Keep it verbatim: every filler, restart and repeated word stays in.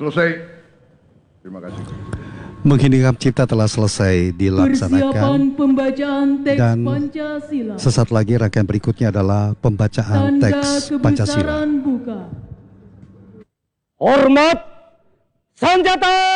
Selesai. Terima kasih. Mengheningkan cipta telah selesai dilaksanakan. Persiapan pembacaan teks dan Pancasila. Sesaat lagi rangkaian berikutnya adalah pembacaan Tanda teks Pancasila. kebesaran buka. Hormat senjata.